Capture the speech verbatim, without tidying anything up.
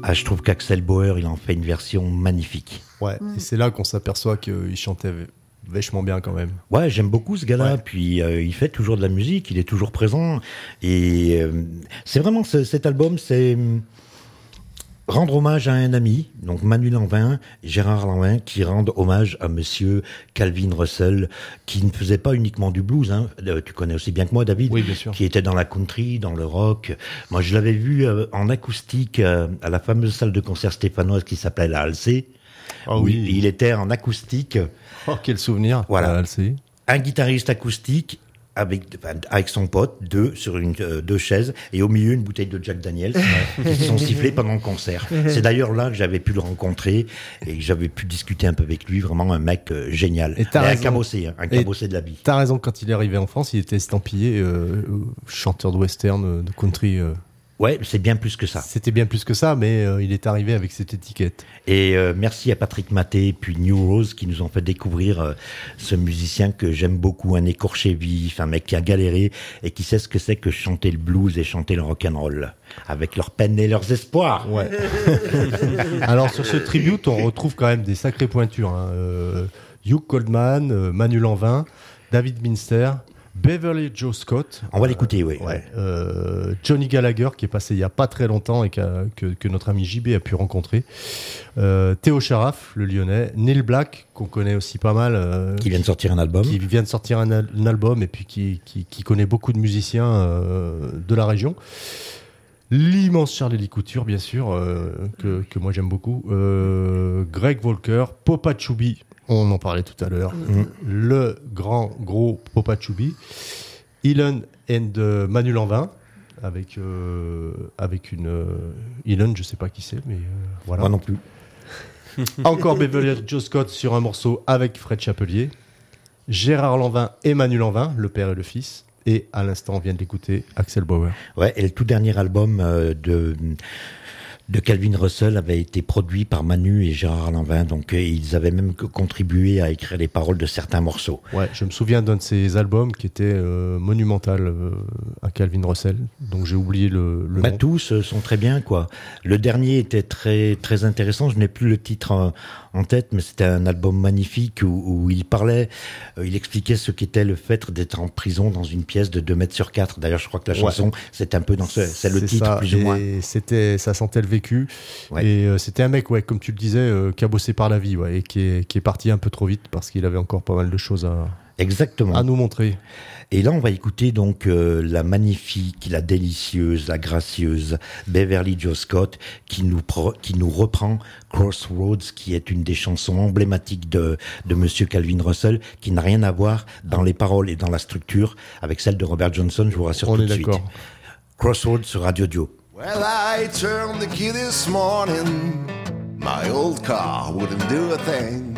Ah, je trouve qu'Axel Bauer, il en fait une version magnifique. Ouais, mm. et c'est là qu'on s'aperçoit qu'il chantait vachement bien quand même. Ouais, j'aime beaucoup ce gars-là. Ouais. Puis euh, il fait toujours de la musique, il est toujours présent. Et euh, c'est vraiment ce, cet album, c'est rendre hommage à un ami, donc Manu Lanvin, Gérard Lanvin, qui rendent hommage à monsieur Calvin Russell, qui ne faisait pas uniquement du blues, hein. Tu connais aussi bien que moi, David, oui, bien sûr. Qui était dans la country, dans le rock. Moi, je l'avais vu euh, en acoustique euh, à la fameuse salle de concert stéphanoise qui s'appelait la Halsey. Ah oui. Il était en acoustique. Oh, quel souvenir. Voilà. La Halsey. Un guitariste acoustique avec, avec son pote, deux sur une, euh, deux chaises, et au milieu une bouteille de Jack Daniels qui se sont sifflés pendant le concert. C'est d'ailleurs là que j'avais pu le rencontrer et que j'avais pu discuter un peu avec lui. Vraiment un mec euh, génial. Et t'as et raison. un cabossé, hein, un cabossé de la vie. T'as raison, quand il est arrivé en France, il était estampillé euh, chanteur de western, de country. Euh. Ouais, c'est bien plus que ça. C'était bien plus que ça, mais euh, il est arrivé avec cette étiquette. Et euh, merci à Patrick Maté puis New Rose qui nous ont fait découvrir euh, ce musicien que j'aime beaucoup, un écorché vif, un mec qui a galéré et qui sait ce que c'est que chanter le blues et chanter le rock'n'roll avec leurs peines et leurs espoirs. Ouais. Alors sur ce tribute, on retrouve quand même des sacrées pointures. Hein. Euh, Hugh Goldman, euh, Manu Lanvin, David Minster, Beverly Joe Scott. On va l'écouter, oui. Ouais. Euh, Johnny Gallagher, qui est passé il n'y a pas très longtemps et qu'a, que, que notre ami J B a pu rencontrer. Euh, Théo Charaf, le Lyonnais. Neil Black, qu'on connaît aussi pas mal. Euh, qui vient de sortir un album. Qui vient de sortir un, un album et puis qui, qui, qui connaît beaucoup de musiciens euh, de la région. L'immense Charlie Lee Couture, bien sûr, euh, que, que moi j'aime beaucoup. Euh, Greg Volker, Popa Chubby. On en parlait tout à l'heure. Mmh. Le grand, gros Popa Chubby. Elon and uh, Manu Lanvin. Avec, euh, avec une... Euh, Elon, je ne sais pas qui c'est, mais euh, voilà. Moi non plus. Encore Beverly Joe Scott sur un morceau avec Fred Chapelier. Gérard Lanvin et Manu Lanvin, le père et le fils. Et à l'instant, on vient de l'écouter, Axel Bauer. Ouais, et le tout dernier album euh, de... de Calvin Russell avait été produit par Manu et Gérard Lanvin, donc euh, ils avaient même contribué à écrire les paroles de certains morceaux. Ouais, je me souviens d'un de ces albums qui était euh, monumental euh, à Calvin Russell, donc j'ai oublié le, le bah, nom. Tous euh, sont très bien, quoi. Le dernier était très très intéressant, je n'ai plus le titre en, en tête, mais c'était un album magnifique où, où il parlait, euh, il expliquait ce qu'était le fait d'être en prison dans une pièce de deux mètres sur quatre. D'ailleurs, je crois que la chanson, ouais. c'est un peu dans ce, c'est le c'est titre, ça. plus ou moins. Et c'était, ça sentait le vécu. Ouais. Et euh, c'était un mec, ouais, comme tu le disais, euh, qui a bossé par la vie, ouais, et qui est, qui est parti un peu trop vite parce qu'il avait encore pas mal de choses à, Exactement. à nous montrer. Et là, on va écouter donc euh, la magnifique, la délicieuse, la gracieuse Beverly Joe Scott qui nous, pro- qui nous reprend Crossroads, qui est une des chansons emblématiques de, de Monsieur Calvin Russell, qui n'a rien à voir dans les paroles et dans la structure avec celle de Robert Johnson, je vous rassure on tout est de d'accord. suite. Crossroads sur Radio Dio. Well, I turned the key this morning. My old car wouldn't do a thing.